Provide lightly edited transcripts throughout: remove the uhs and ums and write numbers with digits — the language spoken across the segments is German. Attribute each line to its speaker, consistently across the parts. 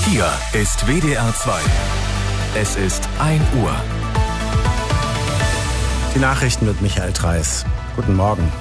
Speaker 1: Hier ist WDR 2. Es ist 1 Uhr.
Speaker 2: Die Nachrichten mit Michael Treis. Guten Morgen.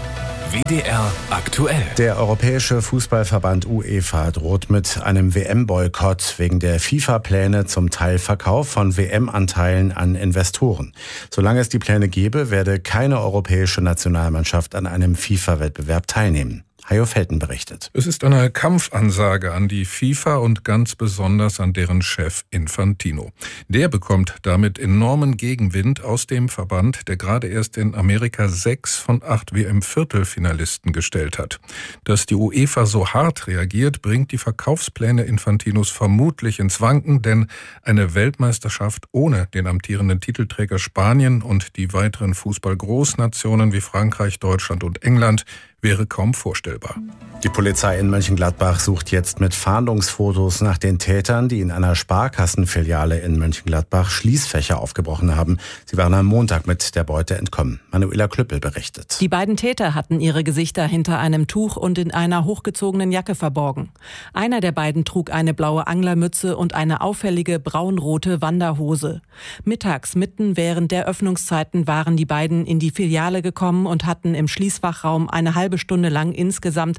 Speaker 1: WDR aktuell.
Speaker 2: Der Europäische Fußballverband UEFA droht mit einem WM-Boykott wegen der FIFA-Pläne zum Teilverkauf von WM-Anteilen an Investoren. Solange es die Pläne gäbe, werde keine europäische Nationalmannschaft an einem FIFA-Wettbewerb teilnehmen. Hajo Felten berichtet.
Speaker 3: Es ist eine Kampfansage an die FIFA und ganz besonders an deren Chef Infantino. Der bekommt damit enormen Gegenwind aus dem Verband, der gerade erst in Amerika 6 von 8 WM-Viertelfinalisten gestellt hat. Dass die UEFA so hart reagiert, bringt die Verkaufspläne Infantinos vermutlich ins Wanken, denn eine Weltmeisterschaft ohne den amtierenden Titelträger Spanien und die weiteren Fußball-Großnationen wie Frankreich, Deutschland und England wäre kaum vorstellbar.
Speaker 2: Die Polizei in Mönchengladbach sucht jetzt mit Fahndungsfotos nach den Tätern, die in einer Sparkassenfiliale in Mönchengladbach Schließfächer aufgebrochen haben. Sie waren am Montag mit der Beute entkommen. Manuela Klüppel berichtet.
Speaker 4: Die beiden Täter hatten ihre Gesichter hinter einem Tuch und in einer hochgezogenen Jacke verborgen. Einer der beiden trug eine blaue Anglermütze und eine auffällige braunrote Wanderhose. Mittags, mitten während der Öffnungszeiten, waren die beiden in die Filiale gekommen und hatten im Schließfachraum eine halbe Stunde lang insgesamt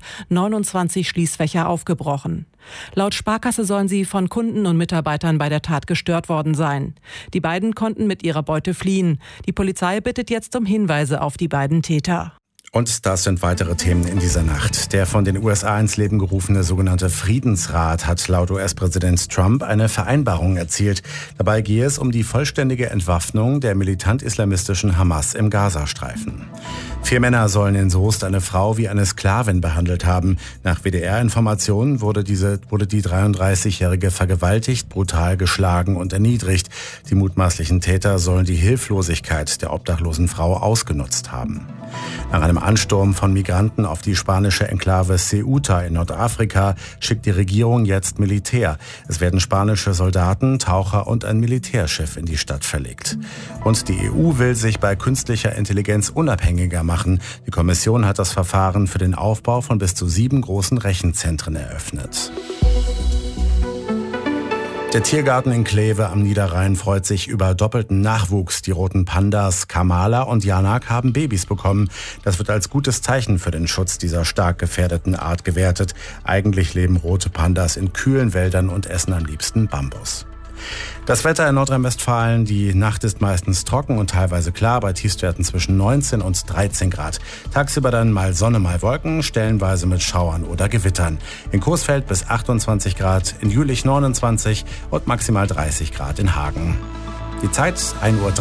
Speaker 4: 29 Schließfächer aufgebrochen. Laut Sparkasse sollen sie von Kunden und Mitarbeitern bei der Tat gestört worden sein. Die beiden konnten mit ihrer Beute fliehen. Die Polizei bittet jetzt um Hinweise auf die beiden Täter.
Speaker 2: Und das sind weitere Themen in dieser Nacht. Der von den USA ins Leben gerufene sogenannte Friedensrat hat laut US-Präsident Trump eine Vereinbarung erzielt. Dabei gehe es um die vollständige Entwaffnung der militant-islamistischen Hamas im Gazastreifen. 4 Männer sollen in Soest eine Frau wie eine Sklavin behandelt haben. Nach WDR-Informationen wurde die 33-Jährige vergewaltigt, brutal geschlagen und erniedrigt. Die mutmaßlichen Täter sollen die Hilflosigkeit der obdachlosen Frau ausgenutzt haben. Nach einem Ansturm von Migranten auf die spanische Enklave Ceuta in Nordafrika schickt die Regierung jetzt Militär. Es werden spanische Soldaten, Taucher und ein Militärschiff in die Stadt verlegt. Und die EU will sich bei künstlicher Intelligenz unabhängiger machen. Die Kommission hat das Verfahren für den Aufbau von bis zu 7 großen Rechenzentren eröffnet. Der Tiergarten in Kleve am Niederrhein freut sich über doppelten Nachwuchs. Die roten Pandas Kamala und Janak haben Babys bekommen. Das wird als gutes Zeichen für den Schutz dieser stark gefährdeten Art gewertet. Eigentlich leben rote Pandas in kühlen Wäldern und essen am liebsten Bambus. Das Wetter in Nordrhein-Westfalen: Die Nacht ist meistens trocken und teilweise klar, bei Tiefstwerten zwischen 19 und 13 Grad. Tagsüber dann mal Sonne, mal Wolken, stellenweise mit Schauern oder Gewittern. In Coesfeld bis 28 Grad, in Jülich 29 und maximal 30 Grad in Hagen. Die Zeit 1:03 Uhr.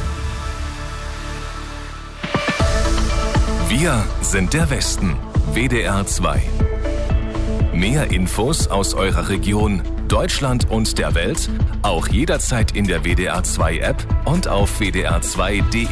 Speaker 1: Wir sind der Westen. WDR 2. Mehr Infos aus eurer Region, Deutschland und der Welt, auch jederzeit in der WDR 2 App und auf wdr2.de.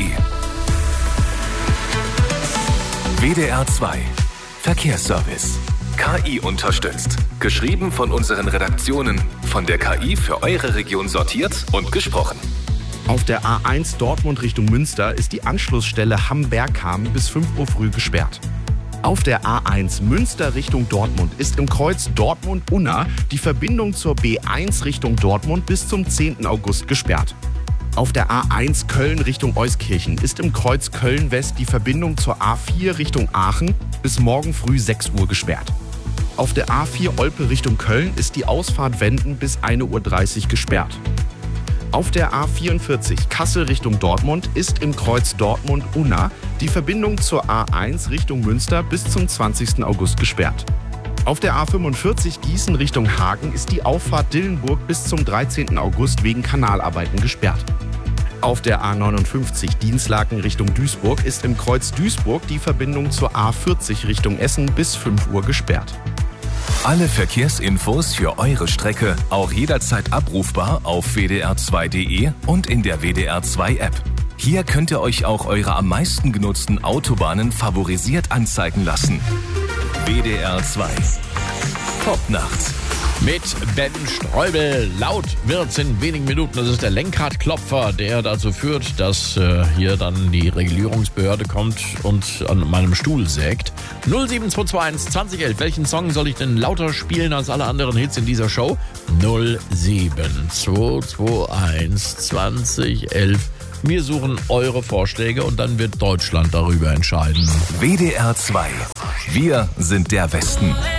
Speaker 1: WDR 2 Verkehrsservice. KI unterstützt. Geschrieben von unseren Redaktionen, von der KI für eure Region sortiert und gesprochen.
Speaker 5: Auf der A1 Dortmund Richtung Münster ist die Anschlussstelle Hamm-Bergham bis 5 Uhr früh gesperrt. Auf der A1 Münster Richtung Dortmund ist im Kreuz Dortmund-Unna die Verbindung zur B1 Richtung Dortmund bis zum 10. August gesperrt. Auf der A1 Köln Richtung Euskirchen ist im Kreuz Köln-West die Verbindung zur A4 Richtung Aachen bis morgen früh 6 Uhr gesperrt. Auf der A4 Olpe Richtung Köln ist die Ausfahrt Wenden bis 1:30 Uhr gesperrt. Auf der A44 Kassel Richtung Dortmund ist im Kreuz Dortmund-Unna die Verbindung zur A1 Richtung Münster bis zum 20. August gesperrt. Auf der A45 Gießen Richtung Hagen ist die Auffahrt Dillenburg bis zum 13. August wegen Kanalarbeiten gesperrt. Auf der A59 Dinslaken Richtung Duisburg ist im Kreuz Duisburg die Verbindung zur A40 Richtung Essen bis 5 Uhr gesperrt.
Speaker 1: Alle Verkehrsinfos für eure Strecke auch jederzeit abrufbar auf wdr2.de und in der WDR 2 App. Hier könnt ihr euch auch eure am meisten genutzten Autobahnen favorisiert anzeigen lassen. WDR 2 Top Nacht.
Speaker 6: Mit Ben Streubel. Laut wird's in wenigen Minuten. Das ist der Lenkradklopfer, der dazu führt, dass hier dann die Regulierungsbehörde kommt und an meinem Stuhl sägt. 07221 2011. Welchen Song soll ich denn lauter spielen als alle anderen Hits in dieser Show? 07221 2011. Wir suchen eure Vorschläge und dann wird Deutschland darüber entscheiden.
Speaker 1: WDR 2. Wir sind der Westen.